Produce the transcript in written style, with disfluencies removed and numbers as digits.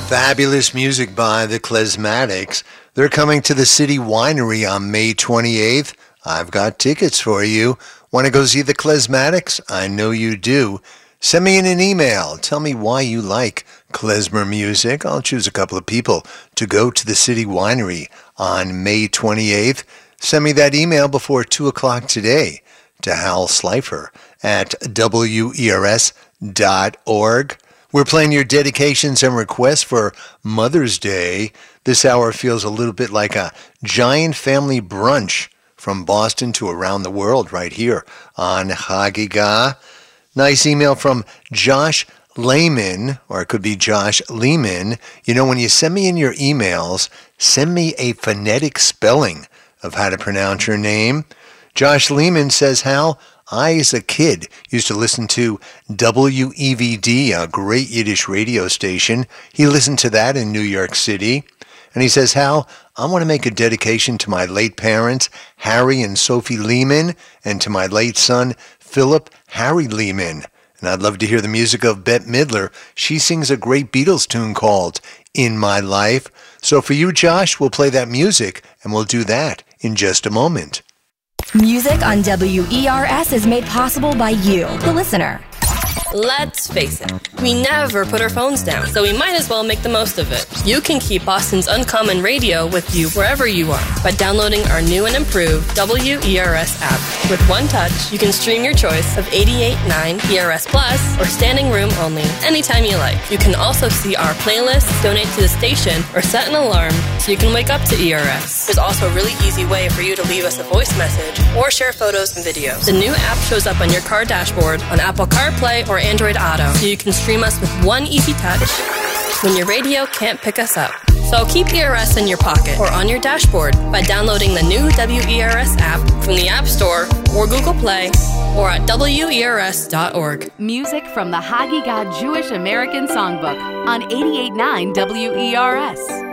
Fabulous music by the Klezmatics. They're coming to the City Winery on May 28th. I've got tickets for you. Want to go see the Klezmatics? I know you do. Send me in an email. Tell me why you like klezmer music. I'll choose a couple of people to go to the City Winery on May 28th. Send me that email before 2 o'clock today to Hal Slifer at WERS.org. We're playing your dedications and requests for Mother's Day. This hour feels a little bit like a giant family brunch from Boston to around the world right here on Hagiga. Nice email from Josh Lehman, or it could be Josh Lehman. You know, when you send me in your emails, send me a phonetic spelling of how to pronounce your name. Josh Lehman says, Hal, I, as a kid, used to listen to WEVD, a great Yiddish radio station. He listened to that in New York City. And he says, Hal, I want to make a dedication to my late parents, Harry and Sophie Lehman, and to my late son, Philip Harry Lehman. And I'd love to hear the music of Bette Midler. She sings a great Beatles tune called In My Life. So for you, Josh, we'll play that music, and we'll do that in just a moment. Music on WERS is made possible by you, the listener. Let's face it, we never put our phones down, so we might as well make the most of it. You can keep Boston's Uncommon Radio with you wherever you are by downloading our new and improved WERS app. With one touch, you can stream your choice of 88.9 ERS Plus or standing room only anytime you like. You can also see our playlists, donate to the station, or set an alarm so you can wake up to ERS. There's also a really easy way for you to leave us a voice message or share photos and videos. The new app shows up on your car dashboard on Apple CarPlay or Android Auto, so you can stream us with one easy touch when your radio can't pick us up. So keep ERS in your pocket or on your dashboard by downloading the new WERS app from the App Store or Google Play or at WERS.org. Music from the Hagiga Jewish American Songbook on 88.9 WERS.